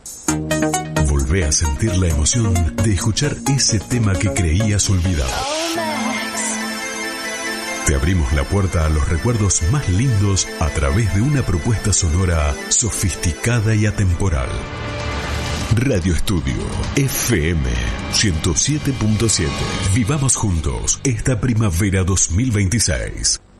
Volvé a sentir la emoción de escuchar ese tema que creías olvidado. Te abrimos la puerta a los recuerdos más lindos a través de una propuesta sonora sofisticada y atemporal. Radio Estudio FM 107.7. Vivamos juntos esta primavera 2026.